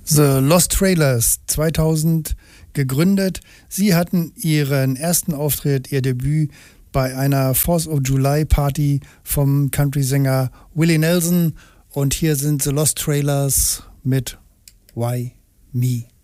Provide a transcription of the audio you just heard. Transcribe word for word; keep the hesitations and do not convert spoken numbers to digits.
The Lost Trailers, zweitausend gegründet. Sie hatten ihren ersten Auftritt, ihr Debüt bei einer Fourth of July Party vom Country-Sänger Willie Nelson. Und hier sind The Lost Trailers mit Why Me?